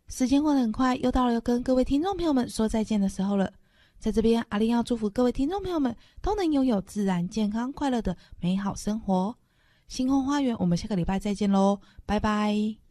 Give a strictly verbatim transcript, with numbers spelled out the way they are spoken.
时间过得很快，又到了要跟各位听众朋友们说再见的时候了。在这边，阿玲要祝福各位听众朋友们都能拥有自然、健康、快乐的美好生活。星空花园，我们下个礼拜再见喽，拜拜。